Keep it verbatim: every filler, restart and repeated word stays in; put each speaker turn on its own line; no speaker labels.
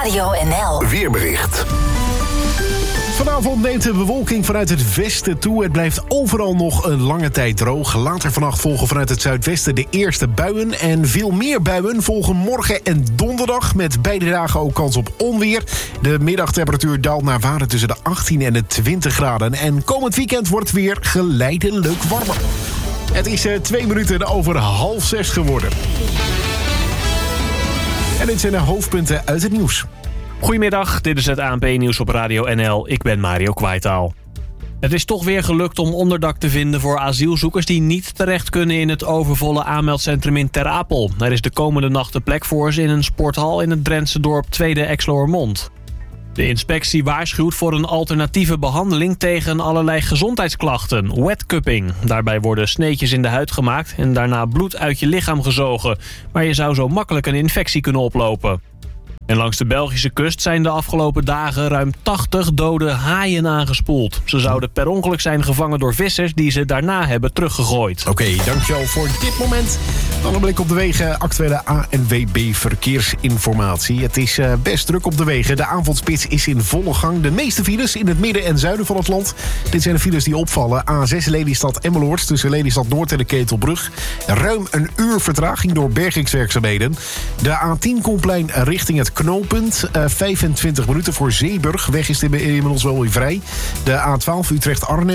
Radio N L
Weerbericht.
Vanavond neemt de bewolking vanuit het westen toe. Het blijft overal nog een lange tijd droog. Later vannacht volgen vanuit het zuidwesten de eerste buien. En veel meer buien volgen morgen en donderdag. Met beide dagen ook kans op onweer. De middagtemperatuur daalt naar waarde tussen de achttien en de twintig graden. En komend weekend wordt het weer geleidelijk warmer. Het is uh, twee minuten over half zes geworden. En dit zijn de hoofdpunten uit het nieuws.
Goedemiddag, dit is het A N P-nieuws op Radio N L. Ik ben Mario Kwaitaal. Het is toch weer gelukt om onderdak te vinden voor asielzoekers die niet terecht kunnen in het overvolle aanmeldcentrum in Ter Apel. Er is de komende nacht de plek voor ze in een sporthal in het Drentse dorp Tweede Exloërmond. De inspectie waarschuwt voor een alternatieve behandeling tegen allerlei gezondheidsklachten, wetcupping. Daarbij worden sneetjes in de huid gemaakt en daarna bloed uit je lichaam gezogen. Maar je zou zo makkelijk een infectie kunnen oplopen. En langs de Belgische kust zijn de afgelopen dagen ruim tachtig dode haaien aangespoeld. Ze zouden per ongeluk zijn gevangen door vissers die ze daarna hebben teruggegooid.
Oké, okay, dankjewel voor dit moment. Dan een blik op de wegen, actuele A N W B verkeersinformatie. Het is uh, best druk op de wegen. De avondspits is in volle gang. De meeste files in het midden en zuiden van het land. Dit zijn de files die opvallen. A zes Lelystad-Emmeloord tussen Lelystad-Noord en de Ketelbrug. Ruim een uur vertraging door bergingswerkzaamheden. De A tien Koenplein richting het knooppunt. Uh, vijfentwintig minuten voor Zeeburg. Weg is inmiddels wel weer vrij. De A twaalf Utrecht-Arnhem.